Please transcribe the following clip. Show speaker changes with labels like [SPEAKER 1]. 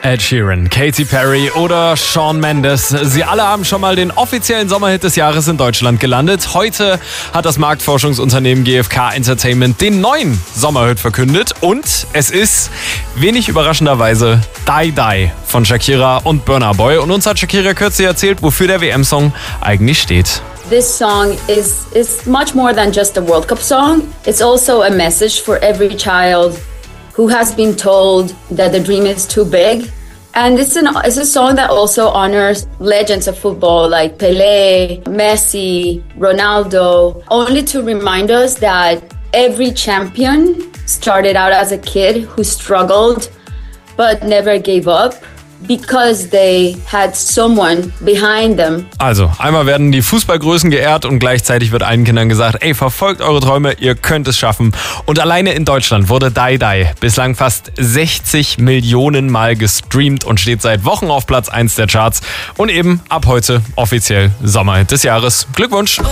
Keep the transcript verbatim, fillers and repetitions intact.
[SPEAKER 1] Ed Sheeran, Katy Perry oder Shawn Mendes. Sie alle haben schon mal den offiziellen Sommerhit des Jahres in Deutschland gelandet. Heute hat das Marktforschungsunternehmen G F K Entertainment den neuen Sommerhit verkündet. Und es ist, wenig überraschenderweise, Die Die von Shakira und Burna Boy. Und uns hat Shakira kürzlich erzählt, wofür der W M-Song eigentlich steht.
[SPEAKER 2] This song is, is much more than just a World Cup song. It's also a message for every child who has been told that the dream is too big. And it's, an, it's a song that also honors legends of football like Pelé, Messi, Ronaldo, only to remind us that every champion started out as a kid who struggled but never gave up, because they had someone behind them.
[SPEAKER 1] Also, einmal werden die Fußballgrößen geehrt und gleichzeitig wird allen Kindern gesagt, ey, verfolgt eure Träume, ihr könnt es schaffen. Und alleine in Deutschland wurde Die Die bislang fast sechzig Millionen Mal gestreamt und steht seit Wochen auf Platz eins der Charts und eben ab heute offiziell Sommerhit des Jahres. Glückwunsch!